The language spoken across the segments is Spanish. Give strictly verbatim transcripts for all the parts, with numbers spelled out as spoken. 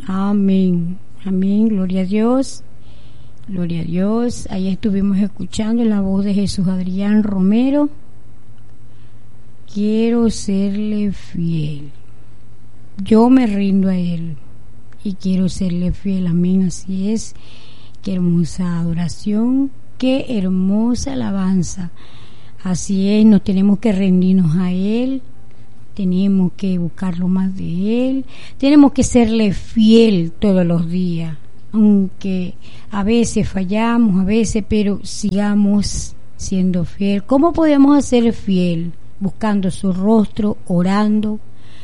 Amén, amén, gloria a Dios, gloria a Dios. Ahí estuvimos escuchando la voz de Jesús Adrián Romero. Quiero serle fiel, yo me rindo a Él y quiero serle fiel, amén, así es. Qué hermosa adoración, qué hermosa alabanza, así es, nos tenemos que rendirnos a Él, tenemos que buscarlo más de Él, tenemos que serle fiel todos los días, aunque a veces fallamos, a veces, pero sigamos siendo fiel. ¿Cómo podemos ser fiel? Buscando su rostro, orando,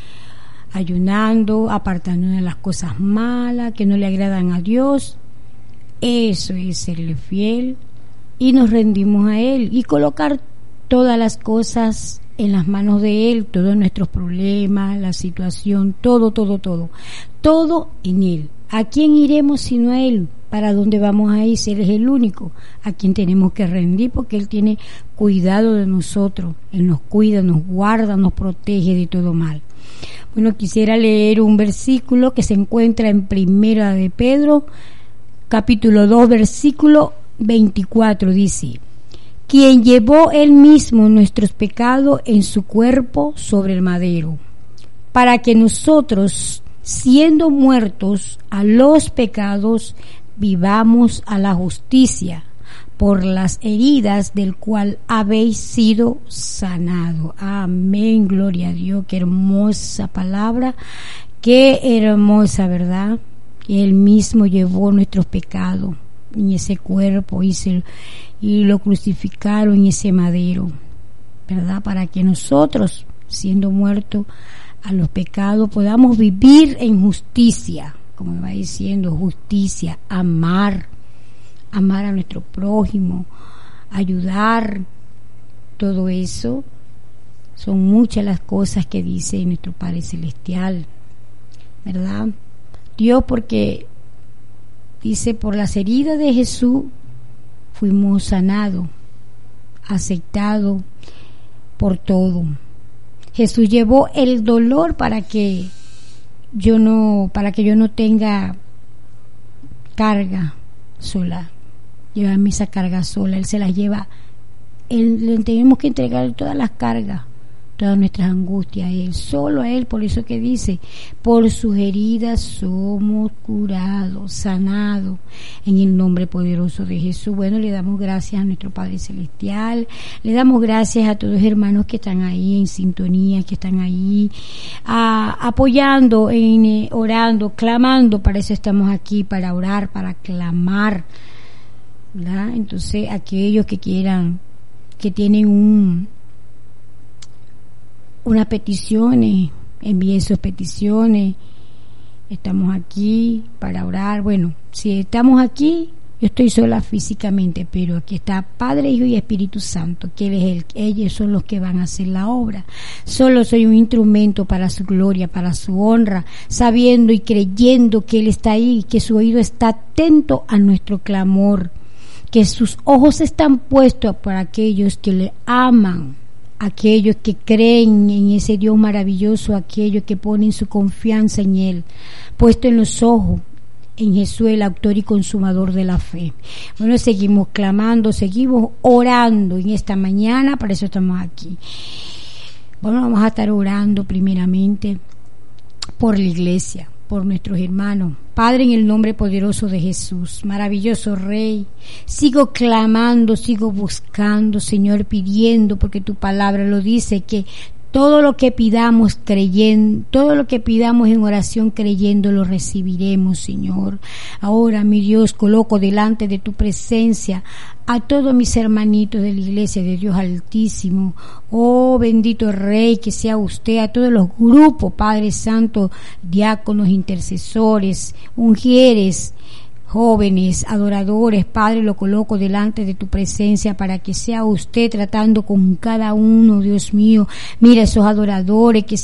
ayunando, apartándonos de las cosas malas que no le agradan a Dios. Eso es serle fiel, y nos rendimos a Él y colocar todas las cosas en las manos de Él, todos nuestros problemas, la situación, todo, todo, todo, todo en Él. ¿A quién iremos sino a Él? ¿Para dónde vamos a ir? Él es el único a quien tenemos que rendir, porque Él tiene cuidado de nosotros. Él nos cuida, nos guarda, nos protege de todo mal. Bueno, quisiera leer un versículo que se encuentra en Primera de Pedro, capítulo dos, versículo veinticuatro, dice: quien llevó Él mismo nuestros pecados en su cuerpo sobre el madero, para que nosotros, siendo muertos a los pecados, vivamos a la justicia, por las heridas del cual habéis sido sanado. Amén, gloria a Dios. Qué hermosa palabra, qué hermosa verdad. Él mismo llevó nuestros pecados en ese cuerpo y, se, y lo crucificaron en ese madero, ¿verdad? Para que nosotros, siendo muertos a los pecados, podamos vivir en justicia, como me va diciendo, justicia, amar, amar a nuestro prójimo, ayudar, todo eso. Son muchas las cosas que dice nuestro Padre Celestial, ¿verdad? Dios, porque dice, por las heridas de Jesús fuimos sanados, aceptados por todo. Jesús llevó el dolor para que yo no, para que yo no tenga carga sola, llevarme esa carga sola. Él se la lleva. Él, le tenemos que entregar todas las cargas, todas nuestras angustias a Él, solo a Él. Por eso que dice, por sus heridas somos curados, sanados, en el nombre poderoso de Jesús. Bueno, le damos gracias a nuestro Padre Celestial, le damos gracias a todos los hermanos que están ahí en sintonía, que están ahí a, apoyando, en, eh, orando, clamando. Para eso estamos aquí, para orar, para clamar, ¿verdad? Entonces, aquellos que quieran, que tienen un unas peticiones, envíen sus peticiones. Estamos aquí para orar. Bueno, si estamos aquí, yo estoy sola físicamente, pero aquí está Padre, Hijo y Espíritu Santo, que él es el, ellos son los que van a hacer la obra. Solo soy un instrumento para su gloria, para su honra, sabiendo y creyendo que Él está ahí, que su oído está atento a nuestro clamor, que sus ojos están puestos para aquellos que le aman, aquellos que creen en ese Dios maravilloso, aquellos que ponen su confianza en Él, puesto en los ojos en Jesús, el autor y consumador de la fe. Bueno, seguimos clamando, seguimos orando en esta mañana, para eso estamos aquí. Bueno, vamos a estar orando primeramente por la iglesia, por nuestros hermanos. Padre, en el nombre poderoso de Jesús, maravilloso Rey, sigo clamando, sigo buscando, Señor, pidiendo, porque tu palabra lo dice, que todo lo que pidamos creyendo, todo lo que pidamos en oración creyendo, lo recibiremos, Señor. Ahora, mi Dios, coloco delante de tu presencia a todos mis hermanitos de la iglesia de Dios Altísimo. Oh, bendito Rey, que sea usted, a todos los grupos, Padre Santo, diáconos, intercesores, ungieres, jóvenes, adoradores, Padre, lo coloco delante de tu presencia para que sea usted tratando con cada uno, Dios mío. Mira esos adoradores, que sea usted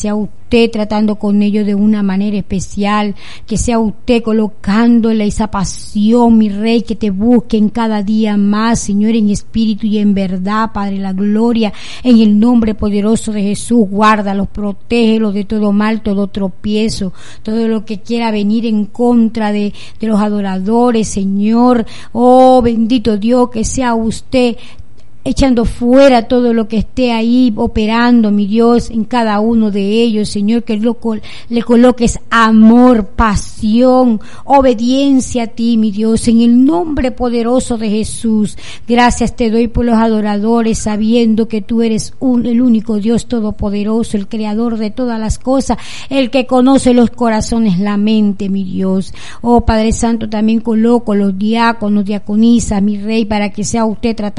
usted tratando con ellos de una manera especial, que sea usted colocándole esa pasión, mi Rey, que te busquen cada día más, Señor, en espíritu y en verdad, Padre, la gloria, en el nombre poderoso de Jesús. Guárdalos, protégelos de todo mal, todo tropiezo, todo lo que quiera venir en contra de, de los adoradores, Señor. Oh, bendito Dios, que sea usted echando fuera todo lo que esté ahí operando, mi Dios, en cada uno de ellos, Señor, que lo, le coloques amor, pasión, obediencia a ti, mi Dios, en el nombre poderoso de Jesús. Gracias te doy por los adoradores, sabiendo que tú eres un, el único Dios todopoderoso, el creador de todas las cosas, el que conoce los corazones, la mente, mi Dios. Oh, Padre Santo, también coloco los diáconos, diaconisas, mi Rey, para que sea usted tratado